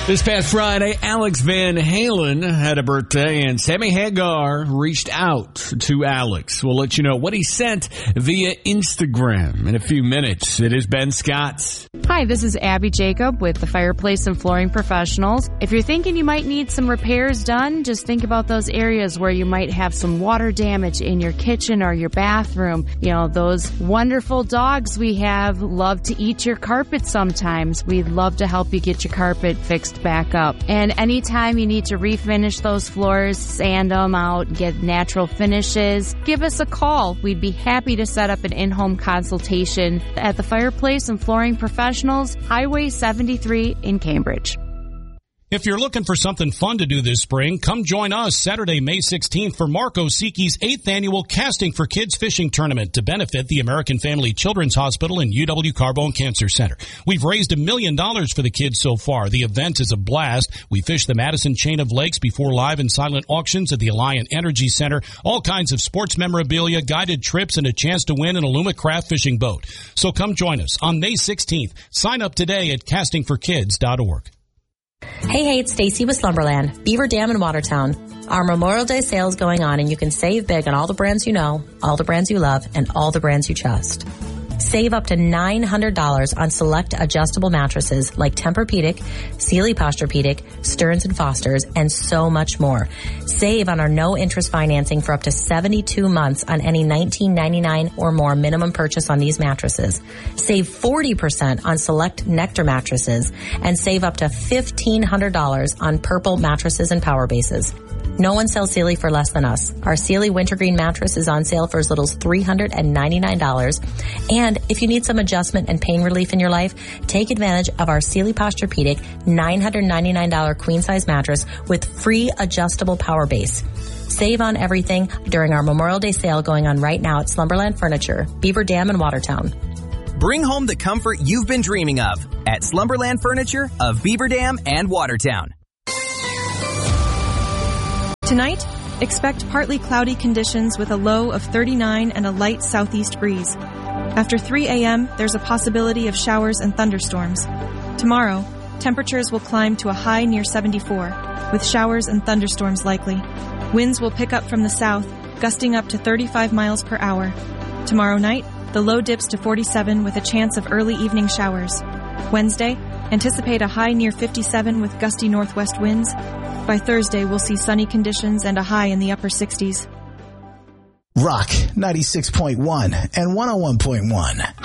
This past Friday, Alex Van Halen had a birthday, and Sammy Hagar reached out to Alex. We'll let you know what he sent via Instagram in a few minutes. It is Ben Scott. Hi, this is Abby Jacob with the Fireplace and Flooring Professionals. If you're thinking you might need some repairs done, just think about those areas where you might have some water damage in your kitchen or your bathroom. You know, those wonderful dogs we have love to eat your carpet sometimes. We'd love to help you get your carpet fixed back up. And anytime you need to refinish those floors, sand them out, get natural finishes, give us a call. We'd be happy to set up an in-home consultation at the Fireplace and Flooring Professionals, Highway 73 in Cambridge. If you're looking for something fun to do this spring, come join us Saturday, May 16th for Mark Osiki's 8th annual Casting for Kids Fishing Tournament to benefit the American Family Children's Hospital and UW Carbone Cancer Center. We've raised $1 million for the kids so far. The event is a blast. We fish the Madison Chain of Lakes before live and silent auctions at the Alliant Energy Center. All kinds of sports memorabilia, guided trips, and a chance to win an Alumacraft fishing boat. So come join us on May 16th. Sign up today at castingforkids.org. Hey, it's Stacy with Slumberland, Beaver Dam in Watertown. Our Memorial Day sale is going on, and you can save big on all the brands you know, all the brands you love, and all the brands you trust. Save up to $900 on select adjustable mattresses like Tempur-Pedic, Sealy Posturepedic, Stearns & Foster's, and so much more. Save on our no-interest financing for up to 72 months on any $19.99 or more minimum purchase on these mattresses. Save 40% on select Nectar mattresses, and save up to $1,500 on Purple mattresses and power bases. No one sells Sealy for less than us. Our Sealy Wintergreen mattress is on sale for as little as $399. And if you need some adjustment and pain relief in your life, take advantage of our Sealy Posturepedic $999 queen size mattress with free adjustable power base. Save on everything during our Memorial Day sale going on right now at Slumberland Furniture, Beaver Dam in Watertown. Bring home the comfort you've been dreaming of at Slumberland Furniture of Beaver Dam and Watertown. Tonight, expect partly cloudy conditions with a low of 39 and a light southeast breeze. After 3 a.m., there's a possibility of showers and thunderstorms. Tomorrow, temperatures will climb to a high near 74, with showers and thunderstorms likely. Winds will pick up from the south, gusting up to 35 miles per hour. Tomorrow night, the low dips to 47 with a chance of early evening showers. Wednesday, anticipate a high near 57 with gusty northwest winds. By Thursday, we'll see sunny conditions and a high in the upper 60s. Rock 96.1 and 101.1.